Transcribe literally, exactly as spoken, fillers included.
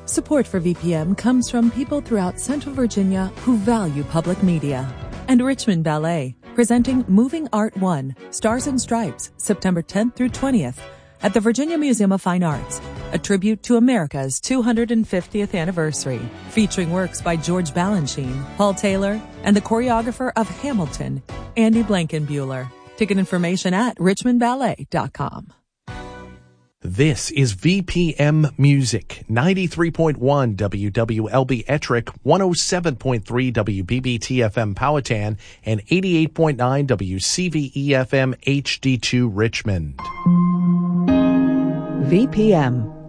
Support for V P M comes from people throughout Central Virginia who value public media. And Richmond Ballet, presenting Moving Art one, Stars and Stripes, September tenth through twentieth, at the Virginia Museum of Fine Arts, a tribute to America's two hundred fiftieth anniversary, featuring works by George Balanchine, Paul Taylor, and the choreographer of Hamilton, Andy Blankenbuehler. Ticket information at richmond ballet dot com. This is V P M Music, ninety-three point one W W L B Ettrick, one oh seven point three W B B T F M Powhatan, and eighty-eight point nine W C V E F M H D two Richmond. V P M.